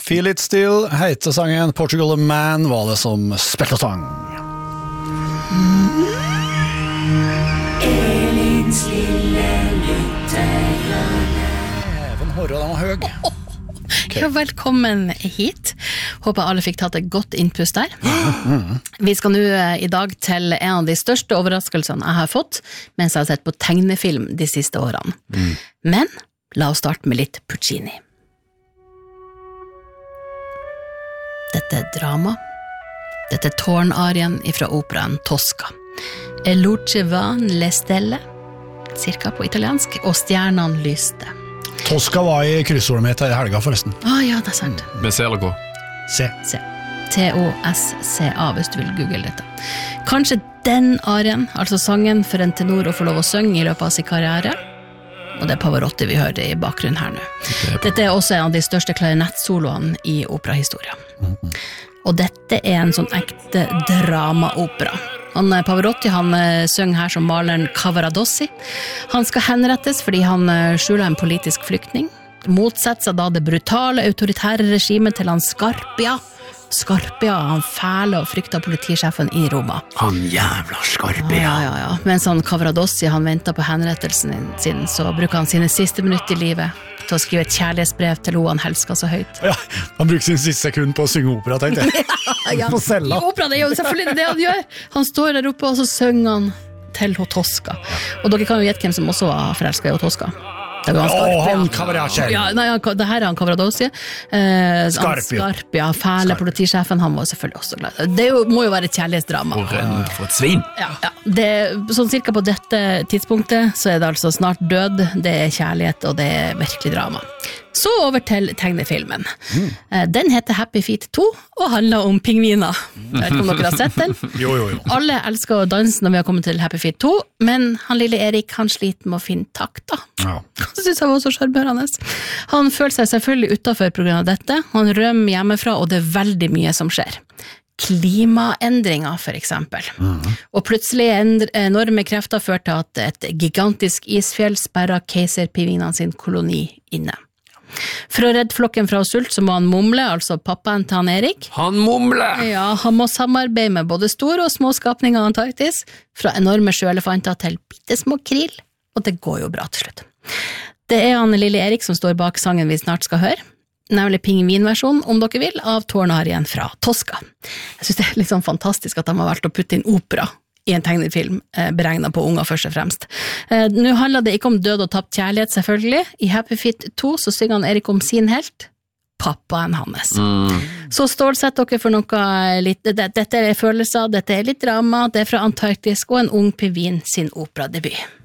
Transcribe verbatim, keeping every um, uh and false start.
Feel It Still heter sangen, Portugal Man var det som spilte sang. Elins lille lyttehjørne. Even Horra, den var høg. Okay. Ja, velkommen hit. Håper alle fikk tatt et godt innpust der. Vi skal nå i dag til en av de største overraskelsene jeg har fått mens jeg har sett på tegnefilm de siste årene. Mm. Men la oss starte med litt Puccini. Dette er drama. Dette er tårnarien fra operaen Tosca. E luce van le stelle, cirka på italiensk, og stjernene lyste. Tosca var i kryssordet mitt i helga forresten. Ah, ja, det er sant. Med C eller K? C. C. T O S C A, hvis du vil google dette. Kanskje den arien, altså sangen for en tenor å få lov å synge i løpet av sin karriere, og det er Pavarotti vi hører i bakgrunnen her nå. Dette er også en av de største klarinettsoloene i operahistorien. Mm-hmm. Og dette er en sånn ekte dramaopera. Han, Pavarotti han synger her som maleren Cavaradossi. Han skal henrettes fordi han skjuler en politisk flyktning. Motsetter seg da det brutale, autoritære regimet til han Scarpia. Scarpia, han fæle og frykta politisjefen i Roma. Han jævla Scarpia. Ja, ja, ja. Mens han Cavaradossi, han ventet på henrettelsen sin, så bruker han sine siste minutter i livet til å skrive et kjærlighetsbrev til henne han helsker så høyt. Ja, han bruker sin siste sekund på å synge opera, tenkte jeg. ja, ja. I opera, det er jo selvfølgelig det han gjør. Han står der oppe, og så synger han til Tosca. Og dere kan jo gjette hvem som også var forelsket i Tosca. Det var han Scarpia. Åh, han Cavaradossi. Ja, nei, det her er han Cavaradossi. Eh, Scarpia. Scarpia, fæle politisjefen, han var selvfølgelig også glad. Det jo, må jo være et kjærlighetsdrama. For, en, for et svin. Ja, ja. Det, sånn cirka på dette tidspunktet, så er det altså snart død, det er kjærlighet, og det er virkelig drama. Så over til tegnefilmen. Mm. Den heter Happy Feet to, og handler om pingviner. Jeg vet ikke om dere har sett den? jo, jo, jo. Alle elsker å danse når vi har kommet til Happy Feet to, men han lille Erik, han sliter med å finne takt da. Ja. Det synes jeg var så sjarmerende. Han føler seg selvfølgelig utenfor på grunn av dette. Han rømmer hjemmefra, og det er veldig mye som skjer. Klimaendringer, for eksempel. Mm. Og plutselig enorme krefter fører til at et gigantisk isfjell sperrer keiserpingvinene sin koloni inne. For å redde flokken fra sult så må han mumle, altså pappaen til han Erik. Han mumler! Ja, han må samarbeide med både store og små skapninger av Antarktis, fra enorme sjøelefanter til bittesmå krill, og det går jo bra til slutt. Det er han lille Erik som står bak sangen vi snart skal høre, nemlig pingvinversjonen, om dere vil, av tårnarien fra Tosca. Jeg synes det er litt sånn fantastisk at de har valgt å putte inn opera i en tegnefilm, eh, beregnet på unger først og fremst. Eh, nå handler det ikke om død og tapt kjærlighet, selvfølgelig. I Happy Feet to så synger han Erik om sin helt, pappaen hans. Mm. Så stålsett dere for noe litt, det, dette er følelser, dette er litt drama, det er fra Antarktis og en ung pingvin sin operadebut.